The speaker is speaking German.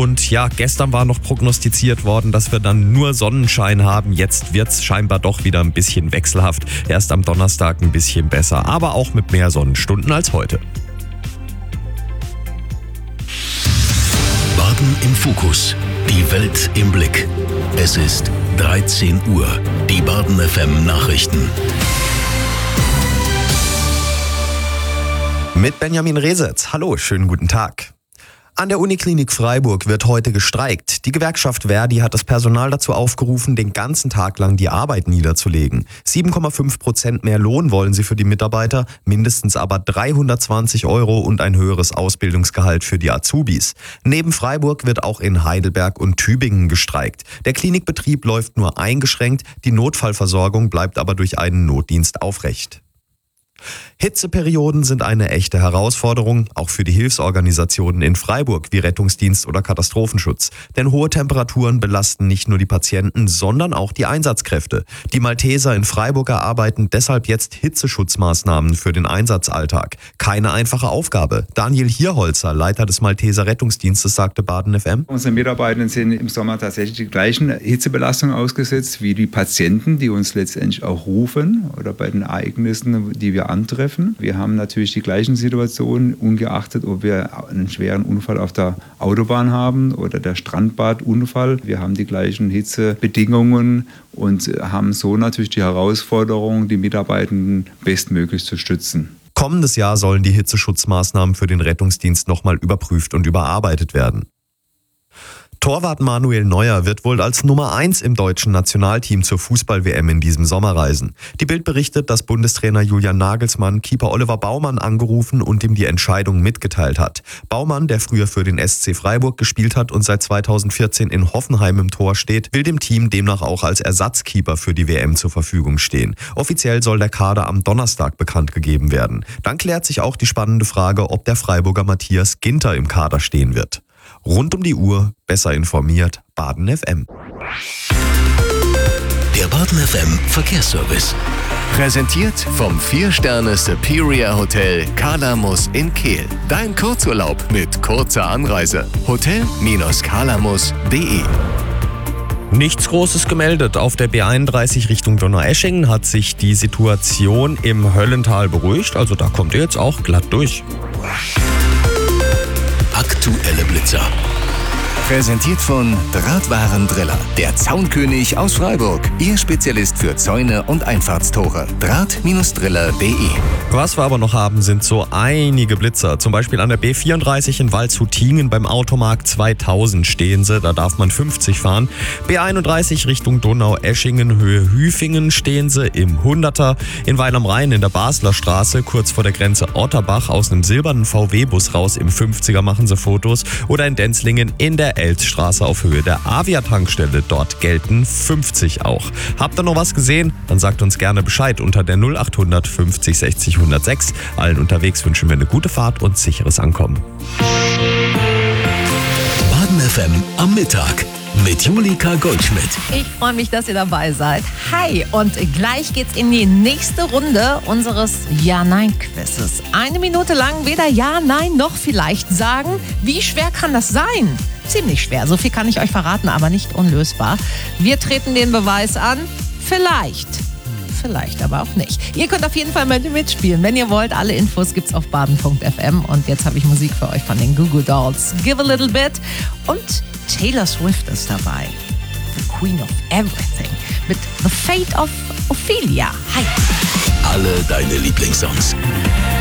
Und ja, gestern war noch prognostiziert worden, dass wir dann nur Sonnenschein haben. Jetzt wird's scheinbar doch wieder ein bisschen wechselhaft. Erst am Donnerstag ein bisschen besser, aber auch mit mehr Sonnenstunden als heute. Baden im Fokus. Die Welt im Blick. Es ist 13 Uhr. Die Baden FM Nachrichten. Mit Benjamin Resetz. Hallo, schönen guten Tag. An der Uniklinik Freiburg wird heute gestreikt. Die Gewerkschaft Verdi hat das Personal dazu aufgerufen, den ganzen Tag lang die Arbeit niederzulegen. 7,5% mehr Lohn wollen sie für die Mitarbeiter, mindestens aber 320 € und ein höheres Ausbildungsgehalt für die Azubis. Neben Freiburg wird auch in Heidelberg und Tübingen gestreikt. Der Klinikbetrieb läuft nur eingeschränkt, die Notfallversorgung bleibt aber durch einen Notdienst aufrecht. Hitzeperioden sind eine echte Herausforderung, auch für die Hilfsorganisationen in Freiburg wie Rettungsdienst oder Katastrophenschutz. Denn hohe Temperaturen belasten nicht nur die Patienten, sondern auch die Einsatzkräfte. Die Malteser in Freiburg erarbeiten deshalb jetzt Hitzeschutzmaßnahmen für den Einsatzalltag. Keine einfache Aufgabe. Daniel Hierholzer, Leiter des Malteser Rettungsdienstes, sagte Baden FM. Unsere Mitarbeiter sind im Sommer tatsächlich die gleichen Hitzebelastungen ausgesetzt wie die Patienten, die uns letztendlich auch rufen oder bei den Ereignissen, die wir antreffen. Wir haben natürlich die gleichen Situationen, ungeachtet, ob wir einen schweren Unfall auf der Autobahn haben oder der Strandbadunfall. Wir haben die gleichen Hitzebedingungen und haben so natürlich die Herausforderung, die Mitarbeitenden bestmöglich zu stützen. Kommendes Jahr sollen die Hitzeschutzmaßnahmen für den Rettungsdienst nochmal überprüft und überarbeitet werden. Torwart Manuel Neuer wird wohl als Nummer 1 im deutschen Nationalteam zur Fußball-WM in diesem Sommer reisen. Die Bild berichtet, dass Bundestrainer Julian Nagelsmann Keeper Oliver Baumann angerufen und ihm die Entscheidung mitgeteilt hat. Baumann, der früher für den SC Freiburg gespielt hat und seit 2014 in Hoffenheim im Tor steht, will dem Team demnach auch als Ersatzkeeper für die WM zur Verfügung stehen. Offiziell soll der Kader am Donnerstag bekannt gegeben werden. Dann klärt sich auch die spannende Frage, ob der Freiburger Matthias Ginter im Kader stehen wird. Rund um die Uhr, besser informiert, Baden FM. Der Baden FM Verkehrsservice. Präsentiert vom 4-Sterne Superior Hotel Calamus in Kehl. Dein Kurzurlaub mit kurzer Anreise. Hotel-calamus.de. Nichts Großes gemeldet. Auf der B31 Richtung Donaueschingen hat sich die Situation im Höllental beruhigt. Also da kommt ihr jetzt auch glatt durch. Aktuelle Blitzer. Präsentiert von Drahtwarendriller, der Zaunkönig aus Freiburg. Ihr Spezialist für Zäune und Einfahrtstore. Draht-driller.de. Was wir aber noch haben, sind so einige Blitzer. Zum Beispiel an der B34 in Waldshut-Tiengen beim Automarkt 2000 stehen sie. Da darf man 50 fahren. B31 Richtung Donaueschingen, Höhe Hüfingen stehen sie im 100er. In Weil am Rhein in der Basler Straße, kurz vor der Grenze Otterbach, aus einem silbernen VW-Bus raus im 50er machen sie Fotos. Oder in Denzlingen in der Elzstraße auf Höhe der Avia-Tankstelle. Dort gelten 50 auch. Habt ihr noch was gesehen? Dann sagt uns gerne Bescheid unter der 0800 50 60 106. Allen unterwegs wünschen wir eine gute Fahrt und sicheres Ankommen. Baden FM am Mittag mit Julika Goldschmidt. Ich freue mich, dass ihr dabei seid. Hi, und gleich geht's in die nächste Runde unseres Ja-Nein-Quizzes. 1 Minute lang weder Ja, Nein noch vielleicht sagen. Wie schwer kann das sein? Ziemlich schwer, so viel kann ich euch verraten, aber nicht unlösbar. Wir treten den Beweis an. Vielleicht aber auch nicht. Ihr könnt auf jeden Fall mitspielen, wenn ihr wollt. Alle Infos gibt's auf baden.fm. Und jetzt habe ich Musik für euch von den Goo Goo Dolls. Give a Little Bit. Und Taylor Swift ist dabei. The Queen of Everything. Mit The Fate of Ophelia. Hi. Alle deine Lieblingssongs.